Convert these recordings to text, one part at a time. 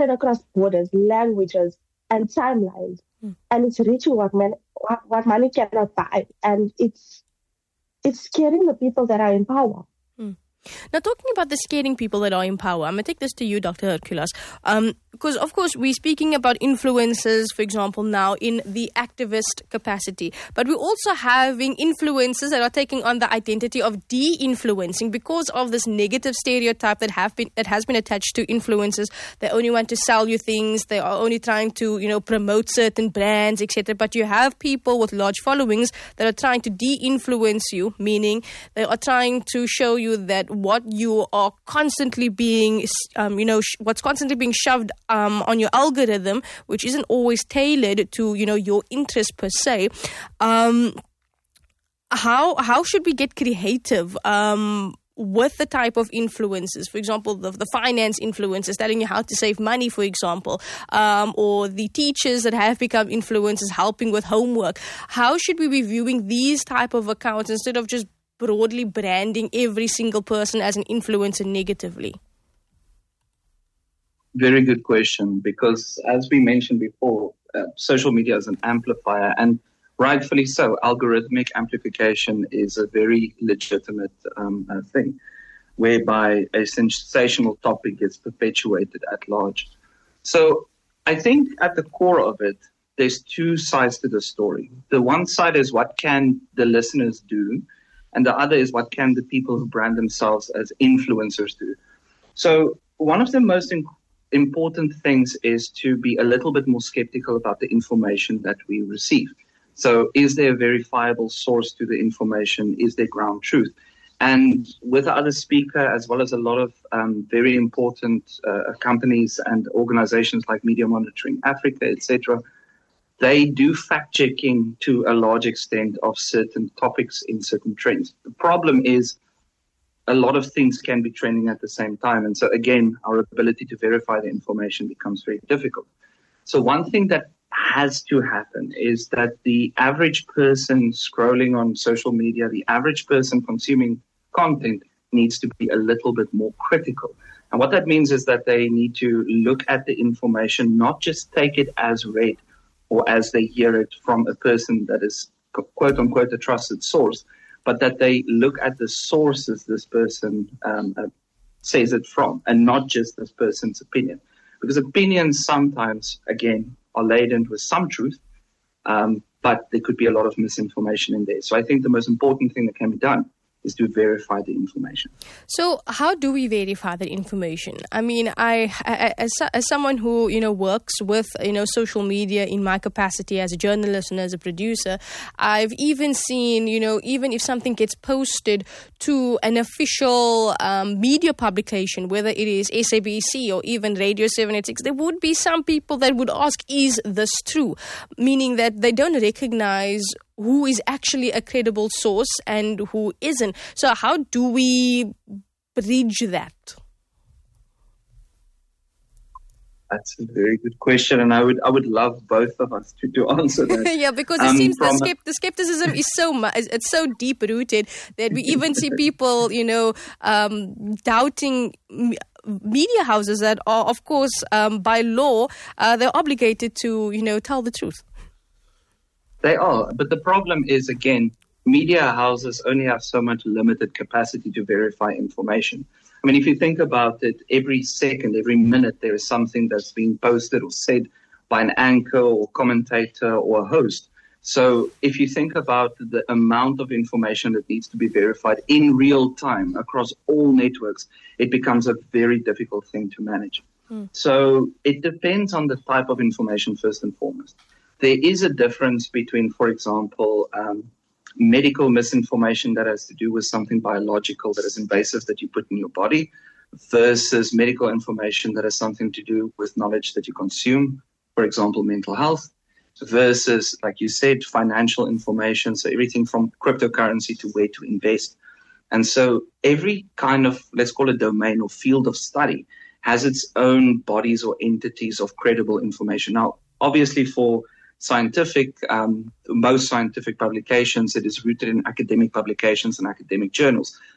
spread across borders, languages, and timelines. And it's reaching what money cannot buy. And it's scaring the people that are in power. Now, talking about the scaring people that are in power, I'm going to take this to you, Dr. Hercules, because, of course, we're speaking about influencers, for example, now in the activist capacity, but we're also having influencers that are taking on the identity of de-influencing because of this negative stereotype that has been attached to influencers. They only want to sell you things, they are only trying to, promote certain brands, etc. But you have people with large followings that are trying to de-influence you, meaning they are trying to show you that what you are constantly being, what's constantly being shoved on your algorithm, which isn't always tailored to, your interest per se. How should we get creative with the type of influencers? For example, the finance influencers telling you how to save money, for example, or the teachers that have become influencers helping with homework. How should we be viewing these type of accounts instead of just broadly branding every single person as an influencer negatively? Very good question, because as we mentioned before, social media is an amplifier, and rightfully so. Algorithmic amplification is a very legitimate thing, whereby a sensational topic gets perpetuated at large. So I think at the core of it, there's two sides to the story. The one side is what can the listeners do, and the other is what can the people who brand themselves as influencers do. So one of the most important things is to be a little bit more skeptical about the information that we receive. So is there a verifiable source to the information? Is there ground truth? And with the other speaker, as well as a lot of very important companies and organizations like Media Monitoring Africa, etc., they do fact-checking to a large extent of certain topics in certain trends. The problem is a lot of things can be trending at the same time. And so, again, our ability to verify the information becomes very difficult. So one thing that has to happen is that the average person scrolling on social media, the average person consuming content needs to be a little bit more critical. And what that means is that they need to look at the information, not just take it as read, or as they hear it from a person that is, quote unquote, a trusted source, but that they look at the sources this person says it from, and not just this person's opinion. Because opinions sometimes, again, are laden with some truth, but there could be a lot of misinformation in there. So I think the most important thing that can be done is to verify the information. So how do we verify that information? I mean, as someone who, works with, social media in my capacity as a journalist and as a producer, I've even seen, even if something gets posted to an official media publication, whether it is SABC or even Radio 786, there would be some people that would ask, is this true? Meaning that they don't recognize who is actually a credible source and who isn't. So how do we bridge that? That's a very good question, and I would love both of us to answer that. Yeah, because it seems the skepticism is it's so deep rooted that we even see people, doubting media houses that are, of course, by law, they're obligated to, tell the truth. They are, but the problem is, again, media houses only have so much limited capacity to verify information. I mean, if you think about it, every second, every minute, there is something that's being posted or said by an anchor or commentator or a host. So if you think about the amount of information that needs to be verified in real time across all networks, it becomes a very difficult thing to manage. So it depends on the type of information first and foremost. There is a difference between, for example, medical misinformation that has to do with something biological that is invasive that you put in your body versus medical information that has something to do with knowledge that you consume, for example, mental health, versus, like you said, financial information, so everything from cryptocurrency to where to invest. And so every kind of, let's call it domain or field of study, has its own bodies or entities of credible information. Now, obviously for most scientific publications, it is rooted in academic publications and academic journals.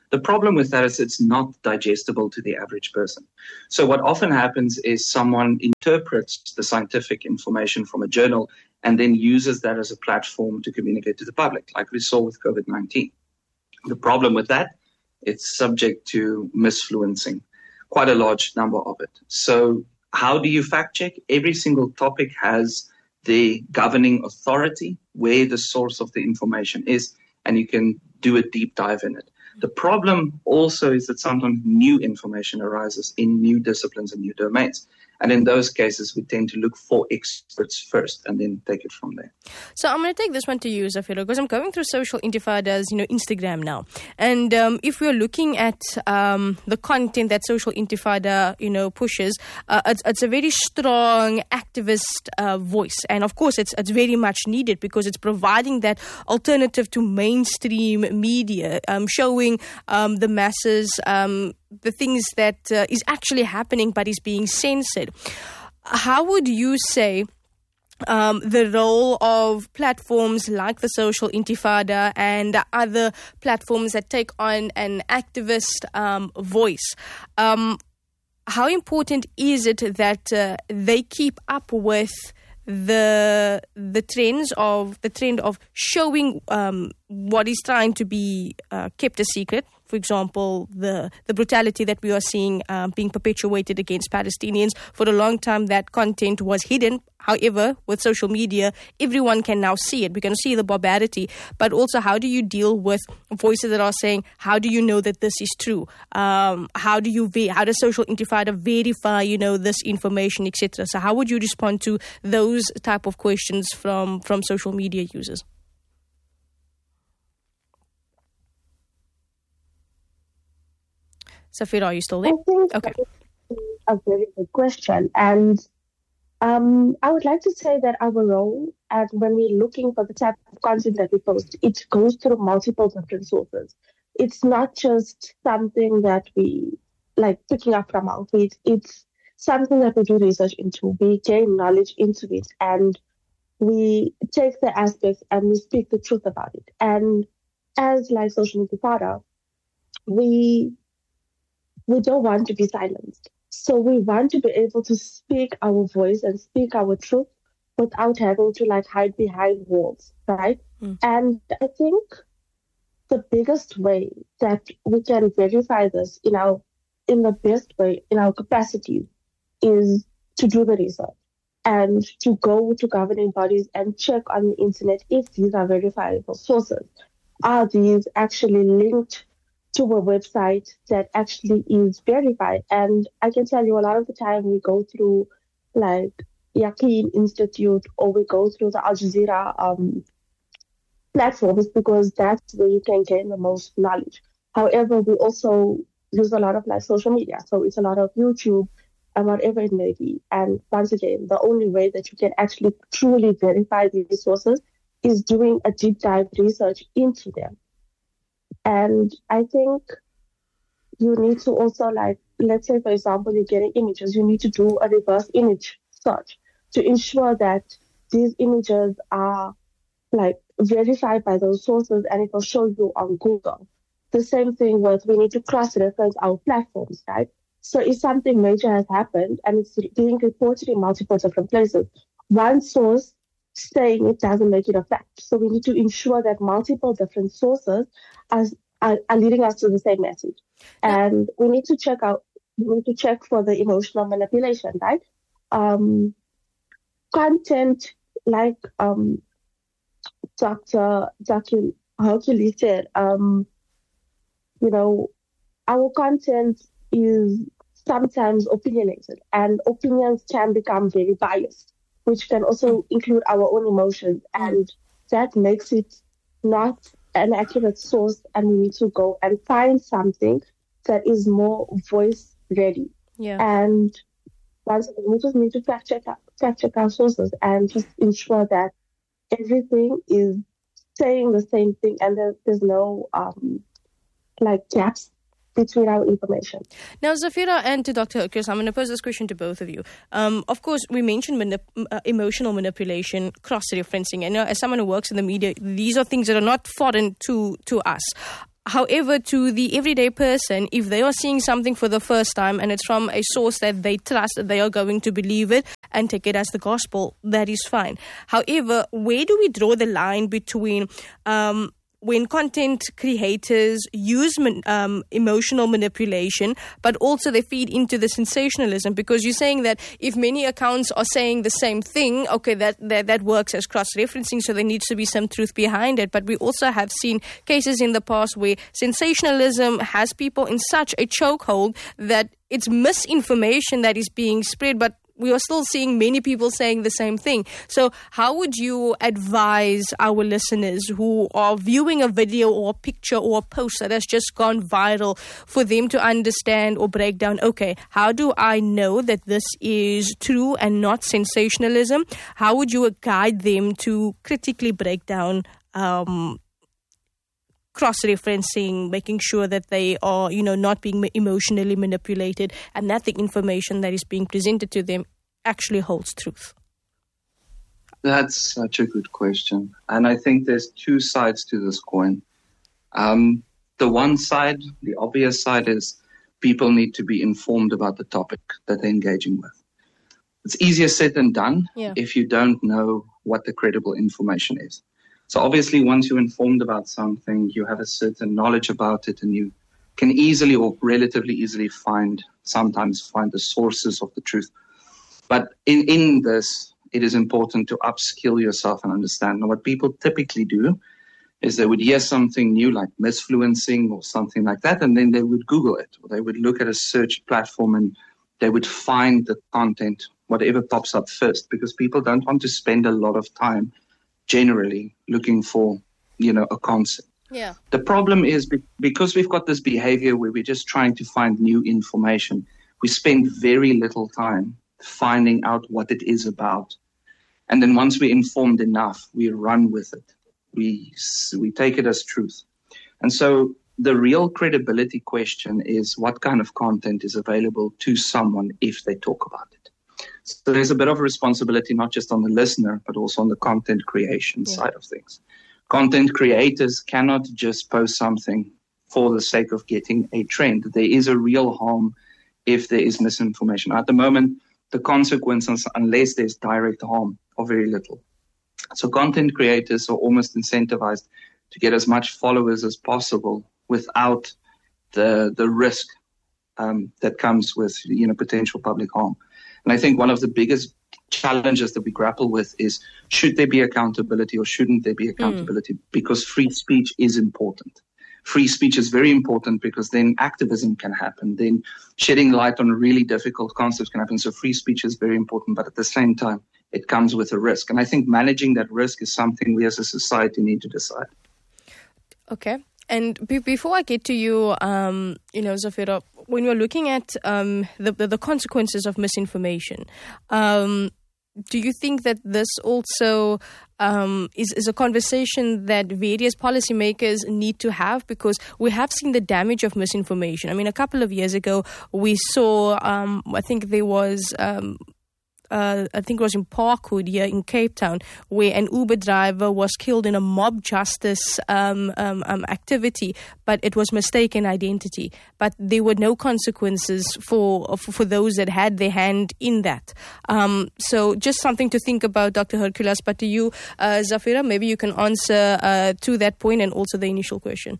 The problem with that is it's not digestible to the average person. So what often happens is someone interprets the scientific information from a journal and then uses that as a platform to communicate to the public, like we saw with COVID-19. The problem with that, it's subject to misfluencing, quite a large number of it. So how do you fact check? Every single topic has the governing authority, where the source of the information is, and you can do a deep dive in it. The problem also is that sometimes new information arises in new disciplines and new domains. And in those cases, we tend to look for experts first and then take it from there. So I'm going to take this one to you, Zafira, because I'm going through Social Intifada's, Instagram now. And if we're looking at the content that Social Intifada, pushes, it's a very strong activist voice. And of course, it's very much needed because it's providing that alternative to mainstream media, showing the masses the things that is actually happening but is being censored. How would you say the role of platforms like the Social Intifada and other platforms that take on an activist voice, how important is it that they keep up with the trend of showing what is trying to be kept a secret? For example, the brutality that we are seeing being perpetuated against Palestinians. For a long time, that content was hidden. However, with social media, everyone can now see it. We can see the barbarity. But also, how do you deal with voices that are saying, how do you know that this is true? How does Social Intifada verify, this information, etc.? So how would you respond to those type of questions from social media users? Zafira, are you still there? I think okay. That's a very good question. And I would like to say that our role, and when we're looking for the type of content that we post, it goes through multiple different sources. It's not just something that we like picking up from our feed. It's something that we do research into. We gain knowledge into it, and we take the aspects and we speak the truth about it. And as like Social Intifada, we don't want to be silenced. So we want to be able to speak our voice and speak our truth without having to hide behind walls, right? And I think the biggest way that we can verify this in the best way, in our capacity, is to do the research and to go to governing bodies and check on the internet if these are verifiable sources. Are these actually linked to a website that actually is verified? And I can tell you a lot of the time we go through Yaqeen Institute or we go through the Al Jazeera platforms because that's where you can gain the most knowledge. However, we also use a lot of social media. So it's a lot of YouTube and whatever it may be. And once again, the only way that you can actually truly verify these sources is doing a deep dive research into them. And I think you need to also let's say, for example, you're getting images, you need to do a reverse image search to ensure that these images are verified by those sources and it will show you on Google. The same thing with we need to cross-reference our platforms, right? So if something major has happened and it's being reported in multiple different places, one source saying it doesn't make it a fact. So we need to ensure that multiple different sources are leading us to the same message. And we need to check for the emotional manipulation, right? Content like Dr. Hercules said, our content is sometimes opinionated and opinions can become very biased, which can also include our own emotions. And that makes it not an accurate source, and we need to go and find something that is more voice ready. Yeah. And once again, we just need to fact check our sources and just ensure that everything is saying the same thing and there's no gaps between our information. Now, Zafira and to Dr. Hercules, I'm going to pose this question to both of you. Of course, we mentioned emotional manipulation, cross-referencing. And as someone who works in the media, these are things that are not foreign to us. However, to the everyday person, if they are seeing something for the first time and it's from a source that they trust, they are going to believe it and take it as the gospel. That is fine. However, where do we draw the line between when content creators use emotional manipulation, but also they feed into the sensationalism? Because you're saying that if many accounts are saying the same thing, okay, that works as cross-referencing, so there needs to be some truth behind it. But we also have seen cases in the past where sensationalism has people in such a chokehold that it's misinformation that is being spread, but we are still seeing many people saying the same thing. So how would you advise our listeners who are viewing a video or a picture or a post that has just gone viral for them to understand or break down, okay, how do I know that this is true and not sensationalism? How would you guide them to critically break down cross-referencing, making sure that they are, not being emotionally manipulated and that the information that is being presented to them actually holds truth? That's such a good question. And I think there's two sides to this coin. The one side, the obvious side, is people need to be informed about the topic that they're engaging with. It's easier said than done if you don't know what the credible information is. So obviously, once you're informed about something, you have a certain knowledge about it, and you can easily or relatively easily sometimes find the sources of the truth. But in this, it is important to upskill yourself and understand. Now, what people typically do is they would hear something new like misfluencing or something like that, and then they would Google it, or they would look at a search platform and they would find the content, whatever pops up first, because people don't want to spend a lot of time generally looking for, a concept. Yeah. The problem is because we've got this behavior where we're just trying to find new information, we spend very little time finding out what it is about. And then once we're informed enough, we run with it. We take it as truth. And so the real credibility question is what kind of content is available to someone if they talk about it. So there's a bit of a responsibility, not just on the listener, but also on the content creation side of things. Content creators cannot just post something for the sake of getting a trend. There is a real harm if there is misinformation. At the moment, the consequences, unless there's direct harm, are very little. So content creators are almost incentivized to get as much followers as possible without the risk that comes with potential public harm. And I think one of the biggest challenges that we grapple with is, should there be accountability or shouldn't there be accountability? Because free speech is important. Free speech is very important because then activism can happen. Then shedding light on really difficult concepts can happen. So free speech is very important, but at the same time, it comes with a risk. And I think managing that risk is something we as a society need to decide. Okay. And before I get to you, Zafira, when we're looking at the consequences of misinformation, do you think that this also is a conversation that various policymakers need to have? Because we have seen the damage of misinformation. I mean, a couple of years ago, we saw, I think there was... I think it was in Parkwood here in Cape Town, where an Uber driver was killed in a mob justice activity, but it was mistaken identity. But there were no consequences for those that had their hand in that. So just something to think about, Dr. Hercules. But to you, Zafira, maybe you can answer to that point and also the initial question.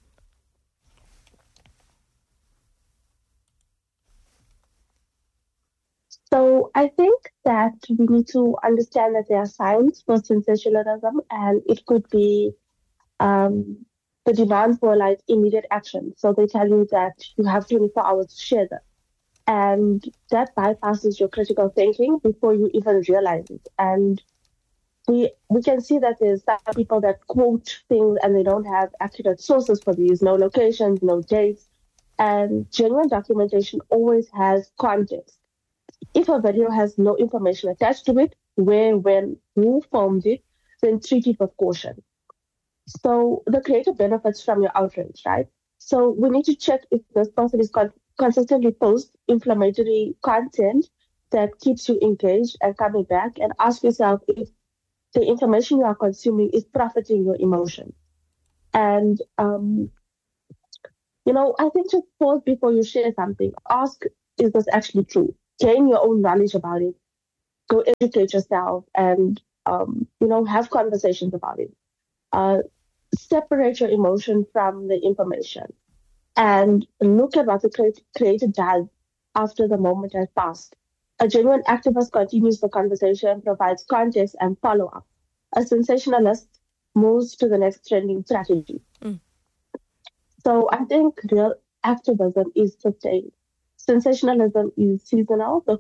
So I think that we need to understand that there are signs for sensationalism, and it could be the demand for like immediate action. So they tell you that you have 24 hours to share them, and that bypasses your critical thinking before you even realize it. And we can see that there's some people that quote things and they don't have accurate sources for these, no locations, no dates, and genuine documentation always has context. If a video has no information attached to it, where, when, who filmed it, then treat it with caution. So the creator benefits from your outrage, right? So we need to check if this person is consistently post inflammatory content that keeps you engaged and coming back, and ask yourself if the information you are consuming is profiting your emotion. And I think just pause before you share something. Ask, is this actually true? Gain your own knowledge about it. Go educate yourself and, have conversations about it. Uh, Separate your emotion from the information and look at what the creator does after the moment has passed. A genuine activist continues the conversation, provides context and follow-up. A sensationalist moves to the next trending strategy. Mm. So I think real activism is sustained. Sensationalism is seasonal. The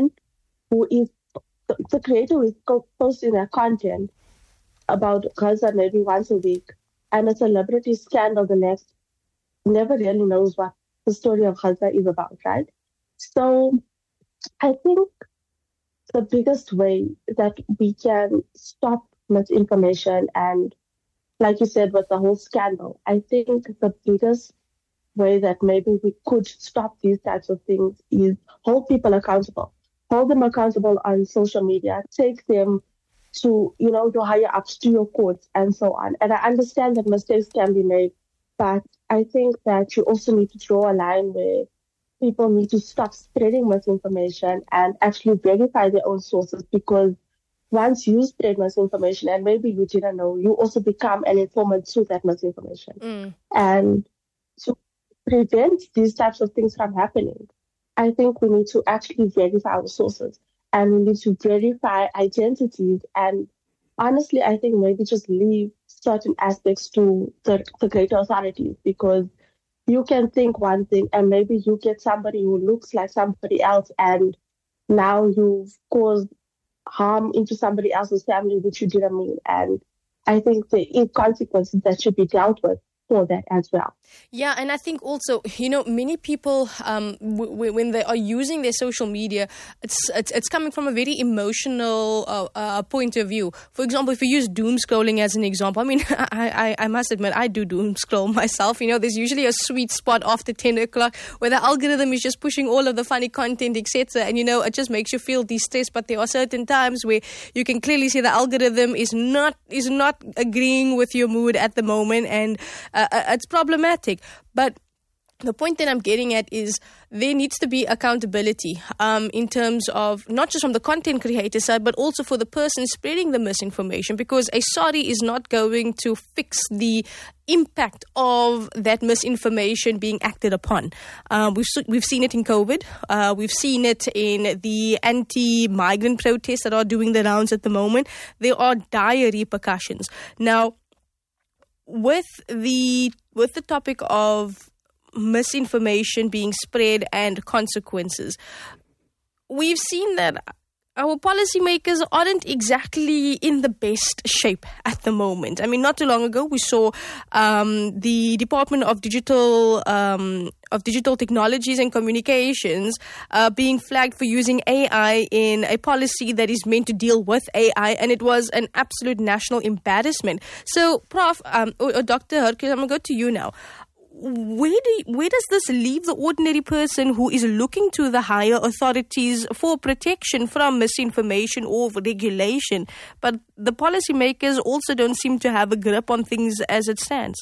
creator who is posting their content about Gaza maybe once a week, and a celebrity scandal the next never really knows what the story of Gaza is about, right? So I think the biggest way that we can stop misinformation and, like you said, with the whole scandal, I think the biggest way that maybe we could stop these types of things is hold people accountable. Hold them accountable on social media. Take them to, to higher ups, to your courts and so on. And I understand that mistakes can be made, but I think that you also need to draw a line where people need to stop spreading misinformation and actually verify their own sources, because once you spread misinformation and maybe you didn't know, you also become an informant to that misinformation. Mm. And to prevent these types of things from happening, I think we need to actually verify our sources and we need to verify identities. And honestly, I think maybe just leave certain aspects to the greater authorities, because you can think one thing and maybe you get somebody who looks like somebody else and now you've caused harm into somebody else's family, which you didn't mean. And I think there is consequences that should be dealt with for that as well. Yeah, and I think also, many people, when they are using their social media, it's coming from a very emotional point of view. For example, if you use doom scrolling as an example, I mean, I must admit, I do doom scroll myself. There's usually a sweet spot after 10 o'clock where the algorithm is just pushing all of the funny content, etc. And, it just makes you feel distressed. But there are certain times where you can clearly see the algorithm is not agreeing with your mood at the moment, and it's problematic. But the point that I'm getting at is there needs to be accountability in terms of not just from the content creator side, but also for the person spreading the misinformation, because a sorry is not going to fix the impact of that misinformation being acted upon. We've seen it in COVID. We've seen it in the anti-migrant protests that are doing the rounds at the moment. There are dire repercussions. Now, with the topic of misinformation being spread and consequences, we've seen that our policymakers aren't exactly in the best shape at the moment. I mean, not too long ago, we saw the Department of Digital Technologies and Communications being flagged for using AI in a policy that is meant to deal with AI, and it was an absolute national embarrassment. So, Prof, or Dr. Hercules, I'm going to go to you now. Where does this leave the ordinary person who is looking to the higher authorities for protection from misinformation or regulation, but the policymakers also don't seem to have a grip on things as it stands?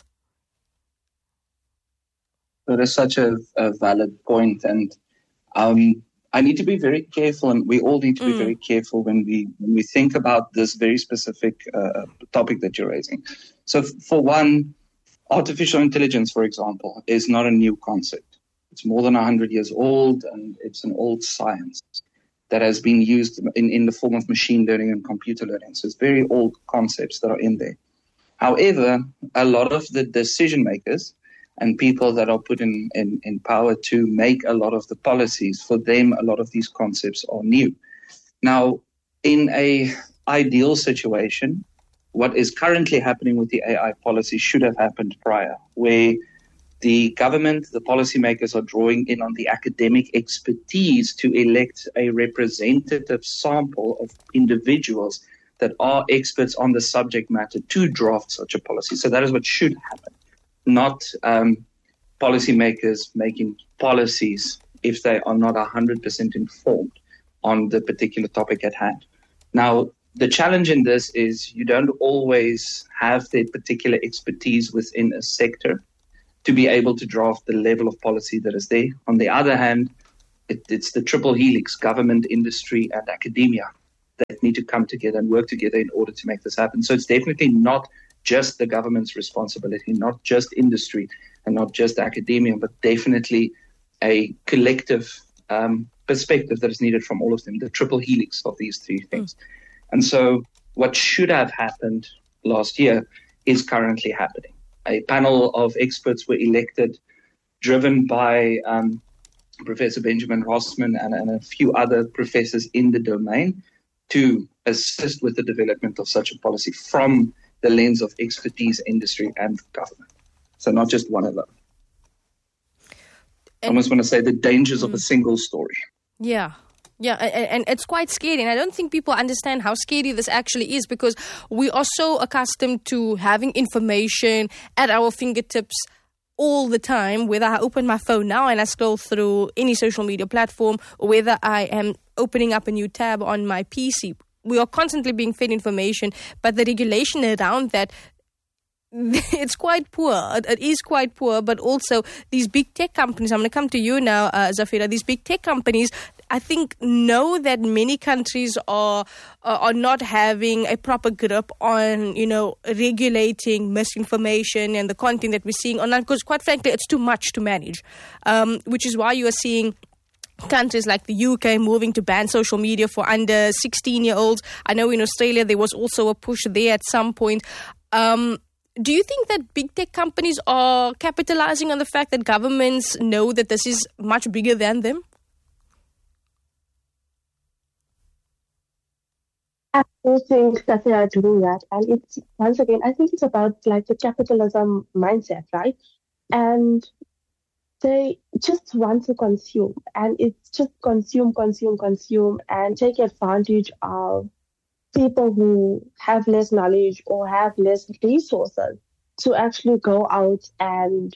That is such a valid point, and I need to be very careful, and we all need to be very careful when we think about this very specific topic that you're raising. So, for one, artificial intelligence, for example, is not a new concept. It's more than 100 years old, and it's an old science that has been used in the form of machine learning and computer learning. So it's very old concepts that are in there. However, a lot of the decision makers and people that are put in power to make a lot of the policies, for them, a lot of these concepts are new. Now, in an ideal situation, what is currently happening with the AI policy should have happened prior, where the government, the policymakers are drawing in on the academic expertise to elect a representative sample of individuals that are experts on the subject matter to draft such a policy. So that is what should happen, not policymakers making policies if they are not 100% informed on the particular topic at hand. Now, the challenge in this is you don't always have the particular expertise within a sector to be able to draft the level of policy that is there. On the other hand, it's the triple helix, government, industry, and academia, that need to come together and work together in order to make this happen. So it's definitely not just the government's responsibility, not just industry and not just academia, but definitely a collective perspective that is needed from all of them, the triple helix of these three things. And so what should have happened last year is currently happening. A panel of experts were elected, driven by Professor Benjamin Rossman and a few other professors in the domain, to assist with the development of such a policy from the lens of expertise, industry, and government. So not just one of them. I almost want to say the dangers of a single story. Yeah. Yeah, and it's quite scary. And I don't think people understand how scary this actually is, because we are so accustomed to having information at our fingertips all the time, whether I open my phone now and I scroll through any social media platform, or whether I am opening up a new tab on my PC. We are constantly being fed information, but the regulation around that, it's quite poor. It is quite poor, but also these big tech companies, I'm going to come to you now, Zafira, these big tech companies, I think, know that many countries are not having a proper grip on, regulating misinformation and the content that we're seeing online, because quite frankly, it's too much to manage, which is why you are seeing countries like the UK moving to ban social media for under 16-year-olds. I know in Australia there was also a push there at some point. Do you think that big tech companies are capitalizing on the fact that governments know that this is much bigger than them? I do think that they are doing that. And it's, once again, I think it's about like the capitalism mindset, right? And they just want to consume, and it's just consume, and take advantage of people who have less knowledge or have less resources to actually go out and,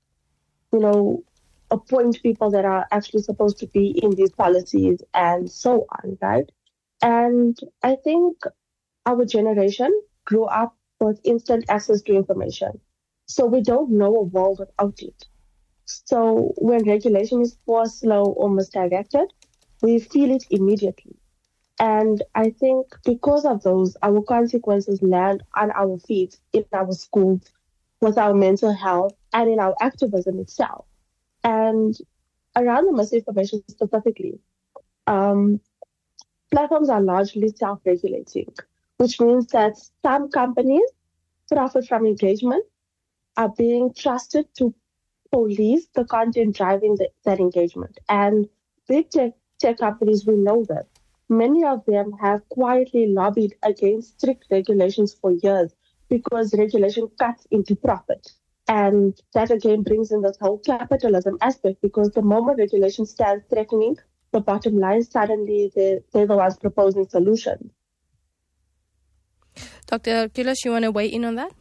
appoint people that are actually supposed to be in these policies and so on, right? And I think our generation grew up with instant access to information. So we don't know a world without it. So when regulation is poor, slow, or misdirected, we feel it immediately. And I think because of those, our consequences land on our feet, in our schools, with our mental health, and in our activism itself. And around the misinformation specifically, platforms are largely self-regulating, which means that some companies profit from engagement, are being trusted to police the content driving that engagement. And big tech companies, we know that. Many of them have quietly lobbied against strict regulations for years because regulation cuts into profit. And that again brings in this whole capitalism aspect, because the moment regulation starts threatening the bottom line, suddenly they're the ones proposing solutions. Dr. Hercules, you want to weigh in on that?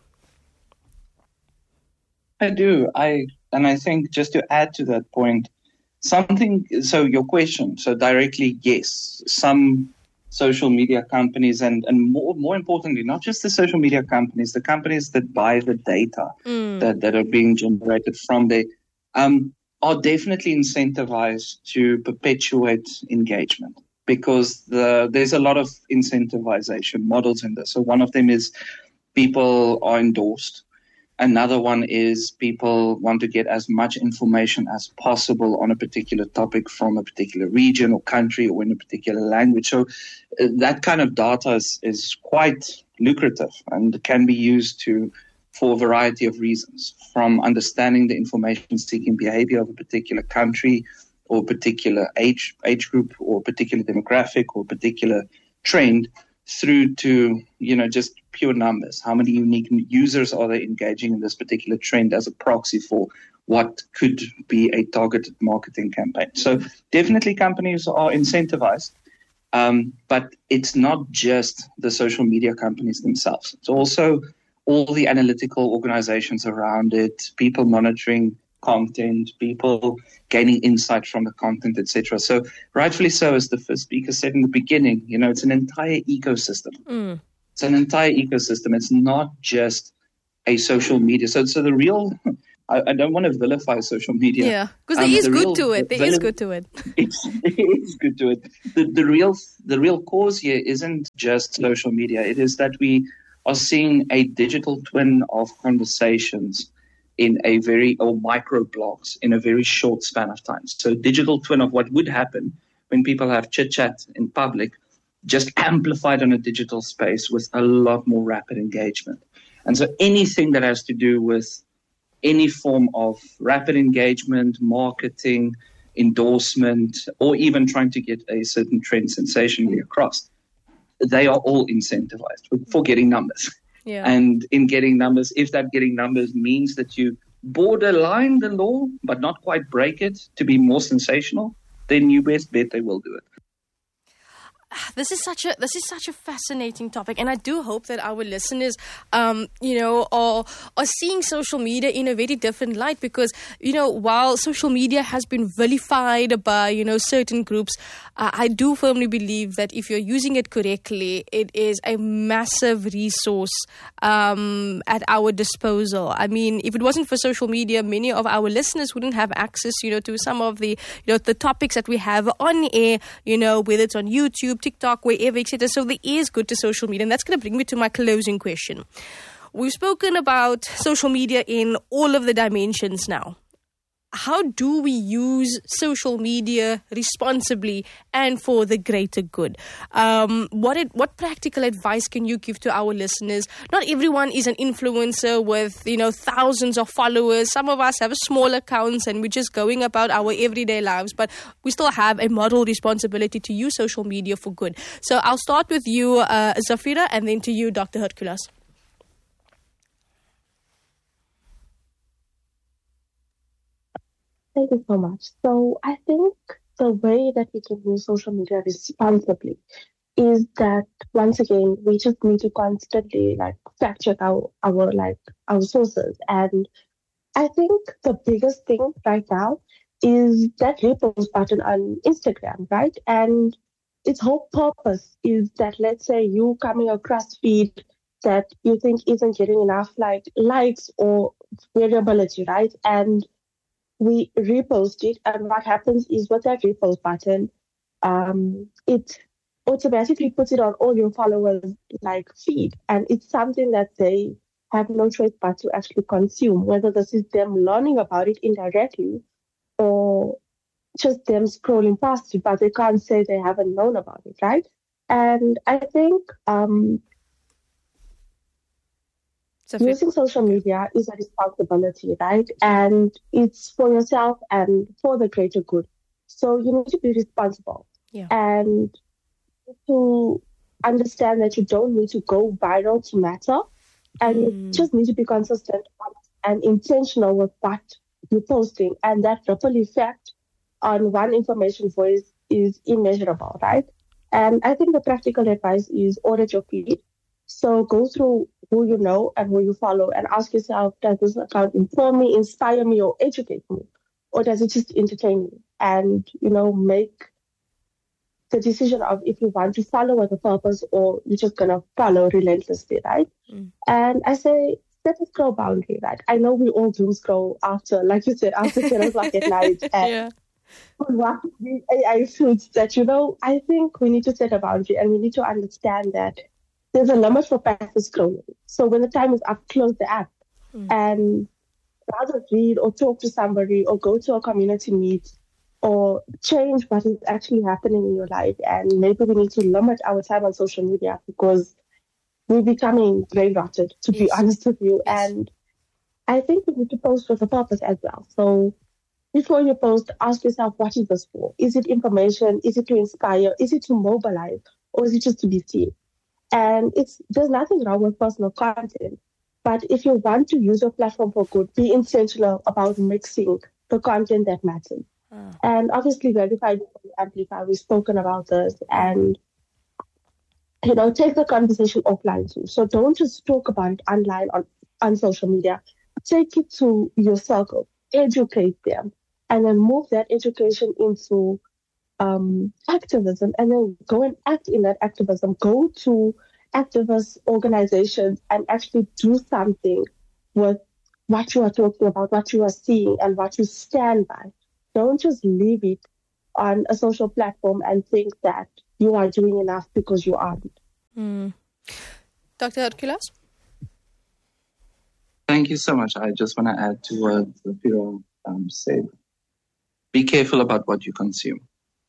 I do. I think just to add to that point, so your question, so directly, yes, some social media companies and more importantly, not just the social media companies, the companies that buy the data that are being generated from there, are definitely incentivized to perpetuate engagement, because there's a lot of incentivization models in this. So one of them is people are endorsed. Another one is people want to get as much information as possible on a particular topic from a particular region or country or in a particular language. So that kind of data is quite lucrative and can be used for a variety of reasons, from understanding the information-seeking behavior of a particular country or particular age group or particular demographic or particular trend, through to, just pure numbers. How many unique users are they engaging in this particular trend as a proxy for what could be a targeted marketing campaign? So definitely companies are incentivized, but it's not just the social media companies themselves. It's also all the analytical organizations around it, people monitoring content, people gaining insight from the content, etc. So rightfully so, as the first speaker said in the beginning, it's an entire ecosystem. It's an entire ecosystem. It's not just a social media. So the real I don't want to vilify social media. Yeah, because there is good to it. There is good to it. It's good to it. The real cause here isn't just social media. It is that we are seeing a digital twin of conversations or micro blogs in a very short span of time. So digital twin of what would happen when people have chit chat in public, just amplified on a digital space with a lot more rapid engagement. And so anything that has to do with any form of rapid engagement, marketing, endorsement, or even trying to get a certain trend sensationally across, they are all incentivized for getting numbers. Yeah. And in getting numbers, if that getting numbers means that you borderline the law, but not quite break it to be more sensational, then you best bet they will do it. This is such a fascinating topic, and I do hope that our listeners, are seeing social media in a very different light, because, while social media has been vilified by, certain groups, I do firmly believe that if you're using it correctly, it is a massive resource at our disposal. I mean, if it wasn't for social media, many of our listeners wouldn't have access, to some of the, the topics that we have on air, whether it's on YouTube, TikTok, wherever, etc. So there is good to social media. And that's going to bring me to my closing question. We've spoken about social media in all of the dimensions now. How do we use social media responsibly and for the greater good? What practical advice can you give to our listeners? Not everyone is an influencer with, thousands of followers. Some of us have small accounts and we're just going about our everyday lives, but we still have a moral responsibility to use social media for good. So I'll start with you, Zafira, and then to you, Dr. Hercules. Thank you so much. So I think the way that we can use social media responsibly is that, once again, we just need to constantly fact check our sources. And I think the biggest thing right now is that repost button on Instagram, right? And its whole purpose is that, let's say you coming across feed that you think isn't getting enough likes or variability, right? And we repost it, and what happens is, with that repost button, it automatically puts it on all your followers' feed, and it's something that they have no choice but to actually consume, whether this is them learning about it indirectly or just them scrolling past it, but they can't say they haven't known about it, right? And I think using social media is a responsibility, right? And it's for yourself and for the greater good. So you need to be responsible. Yeah. And to understand that you don't need to go viral to matter. And you just need to be consistent and intentional with what you're posting. And that ripple effect on one information voice is immeasurable, right? And I think the practical advice is audit your feed. So go through who you know and who you follow and ask yourself, does this account inform me, inspire me, or educate me? Or does it just entertain me? And, make the decision of if you want to follow with a purpose or you're just going to follow relentlessly, right? And I say, set a scroll boundary, right? I know we all doom scroll after, like you said, after 10 o'clock at night. And watch the AI shoots that, I think we need to set a boundary, and we need to understand that there's a limit for passive scrolling. So when the time is up, close the app and rather read or talk to somebody or go to a community meet or change what is actually happening in your life. And maybe we need to limit our time on social media because we're becoming brain rotted, to be honest with you. And I think we need to post with a purpose as well. So before you post, ask yourself, what is this for? Is it information? Is it to inspire? Is it to mobilize? Or is it just to be seen? And there's nothing wrong with personal content. But if you want to use your platform for good, be intentional about mixing the content that matters. And obviously, verify before you amplify. We've spoken about this. And, take the conversation offline too. So don't just talk about it online on social media. Take it to your circle. Educate them. And then move that education into activism, and then go and act in that activism. Go to activist organizations and actually do something with what you are talking about, what you are seeing, and what you stand by. Don't just leave it on a social platform and think that you are doing enough because you aren't. Dr. Hercules? Thank you so much. I just want to add to what Zafira said. Be careful about what you consume.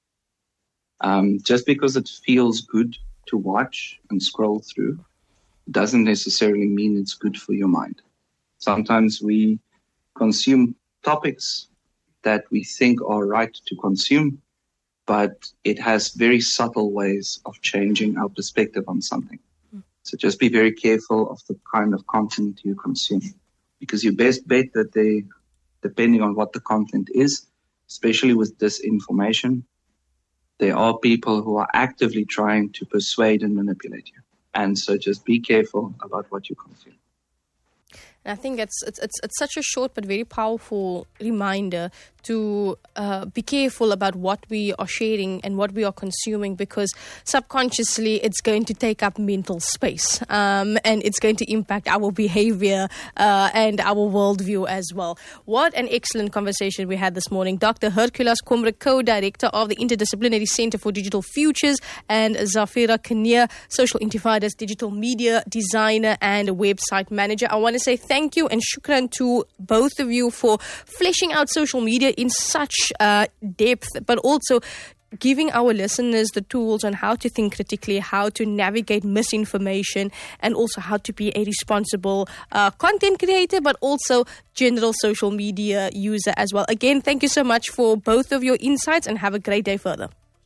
Just because it feels good to watch and scroll through doesn't necessarily mean it's good for your mind. Sometimes we consume topics that we think are right to consume, but it has very subtle ways of changing our perspective on something. So just be very careful of the kind of content you consume, because you best bet that depending on what the content is, especially with disinformation, there are people who are actively trying to persuade and manipulate you. And so just be careful about what you consume. And I think it's such a short but very powerful reminder to be careful about what we are sharing and what we are consuming, because subconsciously it's going to take up mental space and it's going to impact our behavior and our worldview as well. What an excellent conversation we had this morning. Dr. Hercules Kombrug, co-director of the Interdisciplinary Center for Digital Futures, and Zafira Kinnear, Social Intifada's digital media designer and website manager. I want to say thank you and shukran to both of you for fleshing out social media in such depth, but also giving our listeners the tools on how to think critically, how to navigate misinformation, and also how to be a responsible content creator, but also general social media user as well. Again, thank you so much for both of your insights, and have a great day further.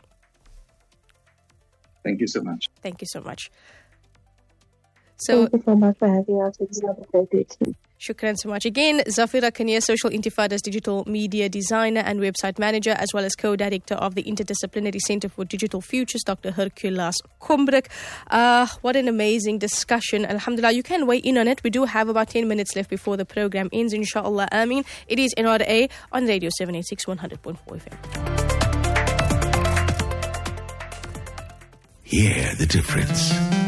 Thank you so much. Thank you so much. Thank you so much for having us. It's a great day. Shukran so much. Again, Zafira Kinnear, Social Intifada's digital media designer and website manager, as well as co-director of the Interdisciplinary Center for Digital Futures, Dr. Hercules Kombrug. What an amazing discussion. Alhamdulillah, you can weigh in on it. We do have about 10 minutes left before the program ends, inshallah. Ameen. It is NRA on Radio 786 100.4 FM. Hear the difference.